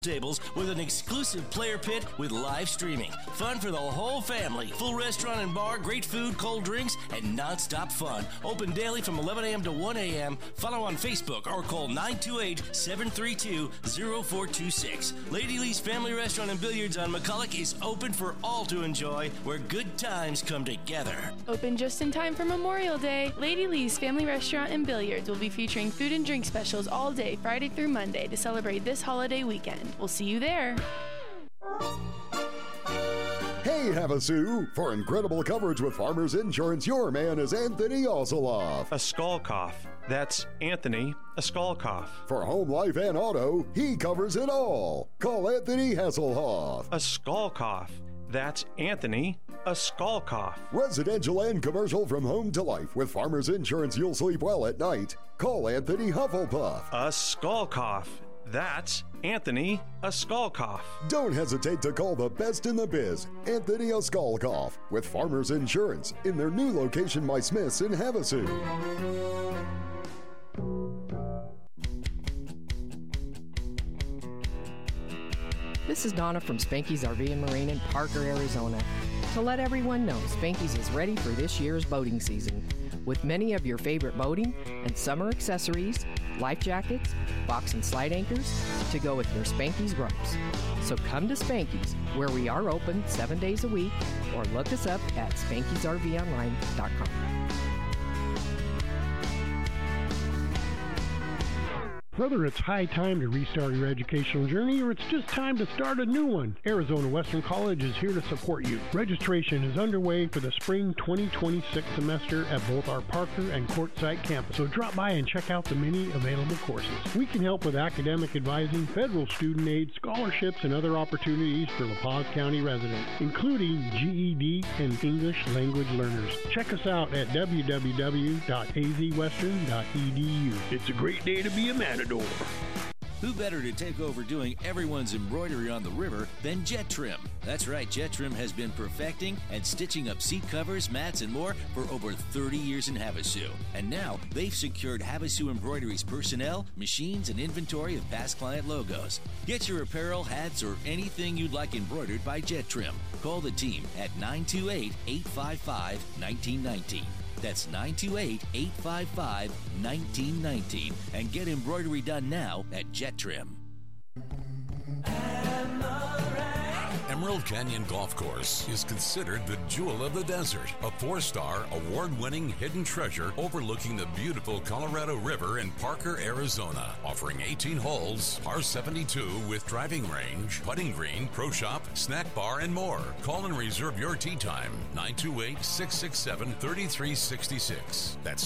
tables with an exclusive player pit with live streaming. Fun for the whole family. Full restaurant and bar, great food, cold drinks, and non-stop fun. Open daily from 11 a.m. to 1 a.m. Follow on Facebook or call 928-732-0426. Lady Lee's Family Restaurant and Billiards on McCulloch is open for all to enjoy, where good times come together. Open just in time for Memorial Day. Lady Lee's Family Restaurant and Billiards will be featuring food and drink specials all day, Friday through Monday, to celebrate this holiday weekend. We'll see you there. Hey, Havasu! For incredible coverage with Farmers Insurance, your man is Anthony Osoloff. A skull cough. That's Anthony, a skull cough. For home, life, and auto, he covers it all. Call Anthony Hasselhoff. A skull cough. That's Anthony, a skull cough. Residential and commercial from home to life. With Farmers Insurance, you'll sleep well at night. Call Anthony Hufflepuff. A skull cough. That's Anthony, a skull cough. Don't hesitate to call the best in the biz, Anthony a skull cough, with Farmers Insurance in their new location by Smith's in Havasu. This is Donna from Spanky's RV and Marine in Parker, Arizona. To let everyone know, Spanky's is ready for this year's boating season with many of your favorite boating and summer accessories, life jackets, box and slide anchors to go with your Spanky's ropes. So come to Spanky's, where we are open 7 days a week, or look us up at Spanky'sRVOnline.com. Whether it's high time to restart your educational journey or it's just time to start a new one, Arizona Western College is here to support you. Registration is underway for the spring 2026 semester at both our Parker and Quartzsite campus, so drop by and check out the many available courses. We can help with academic advising, federal student aid, scholarships, and other opportunities for La Paz County residents, including GED and English language learners. Check us out at www.azwestern.edu. It's a great day to be a matador. Who better to take over doing everyone's embroidery on the river than Jet Trim? That's right, Jet Trim has been perfecting and stitching up seat covers, mats, and more for over 30 years in Havasu. And now they've secured Havasu Embroidery's personnel, machines, and inventory of past client logos. Get your apparel, hats, or anything you'd like embroidered by Jet Trim. Call the team at 928-855-1919. That's 928-855-1919. And get embroidery done now at Jet Trim. Emerald Canyon Golf Course is considered the jewel of the desert, a 4-star, award-winning hidden treasure overlooking the beautiful Colorado River in Parker, Arizona, offering 18 holes, par 72 with driving range, putting green, pro shop, snack bar, and more. Call and reserve your tee time, 928-667-3366. That's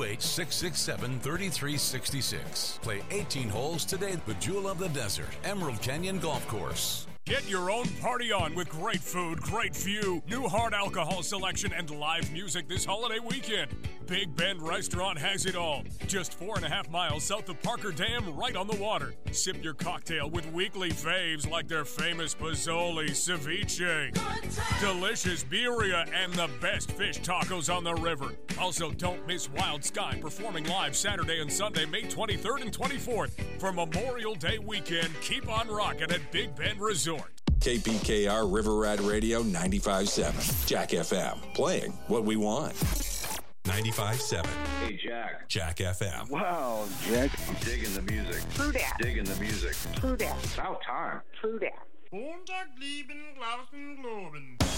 928-667-3366. Play 18 holes today, the jewel of the desert, Emerald Canyon Golf Course. Get your own party on with great food, great view, new hard alcohol selection, and live music this holiday weekend. Big Bend Restaurant has it all. Just 4.5 miles south of Parker Dam, right on the water. Sip your cocktail with weekly faves like their famous Pozzoli, ceviche, delicious birria, and the best fish tacos on the river. Also, don't miss Wild Sky performing live Saturday and Sunday, May 23rd and 24th. For Memorial Day weekend, keep on rocking at Big Bend Resort. KPKR River Rat Radio 95.7. Jack FM. Playing what we want. 95.7. Hey, Jack. Jack FM. Wow, Jack. I'm digging the music. True that. Digging the music. True that. About time. True that. Montag, lieben, Glauben, Globen.